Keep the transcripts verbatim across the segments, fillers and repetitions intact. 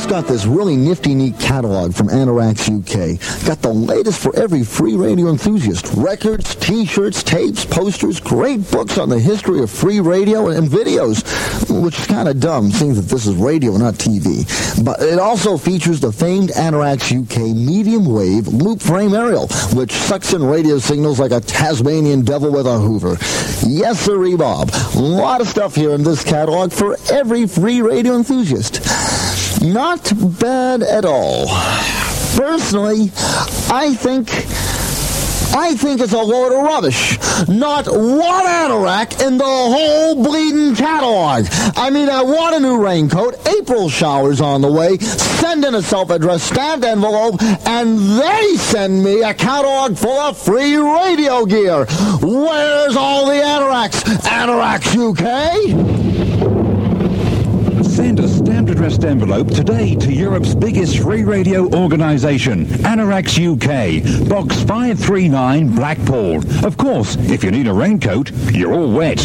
just got this really nifty, neat catalog from Anorax U K. Got the latest for every free radio enthusiast. Records, t-shirts, tapes, posters, great books on the history of free radio and videos, which is kind of dumb, seeing that this is radio, not T V. But it also features the famed Anorax U K medium-wave loop-frame aerial, which sucks in radio signals like a Tasmanian devil with a hoover. Yes, sirree, Bob. A lot of stuff here in this catalog for every free radio enthusiast. Not bad at all. Personally, I think... I think it's a load of rubbish. Not one anorak in the whole bleeding catalog. I mean, I want a new raincoat, April showers on the way, send in a self-addressed stamped envelope, and they send me a catalog full of free radio gear. Where's all the anoraks? Anorax U K? Send a stamped addressed envelope today to Europe's biggest free radio organisation, Anorax U K, Box five three nine, Blackpool. Of course, if you need a raincoat, you're all wet.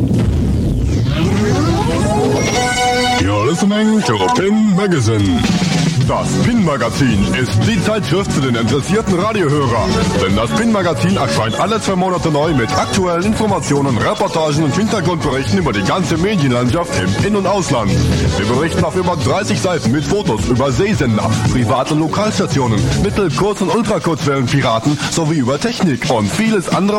You're listening to the Pin Magazine. Das Pin-Magazin ist die Zeitschrift für den interessierten Radiohörer. Denn das Pin-Magazin erscheint alle zwei Monate neu mit aktuellen Informationen, Reportagen und Hintergrundberichten über die ganze Medienlandschaft im In- und Ausland. Wir berichten auf über dreißig Seiten mit Fotos über Seesender, Privat- und Lokalstationen, Mittel-, Kurz- und Ultrakurzwellenpiraten sowie über Technik und vieles andere